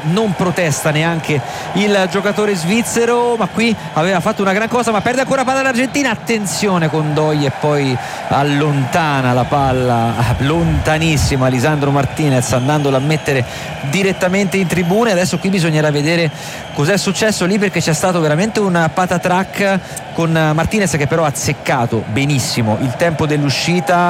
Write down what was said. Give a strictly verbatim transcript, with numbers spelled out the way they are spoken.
non protesta neanche il giocatore svizzero, ma qui aveva fatto una gran cosa, ma perde ancora palla l'Argentina. Attenzione con Doi e poi allontana la palla lontanissima Lisandro Martinez, andandola a mettere direttamente in tribune. Adesso qui bisognerà vedere cos'è successo lì, perché c'è stato veramente un patatrack con Martinez che però ha azzeccato benissimo il tempo dell'uscita